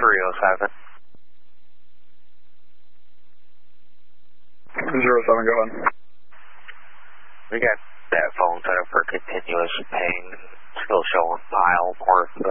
307. 07, go on. We got that phone set up for continuous ping, still showing mile north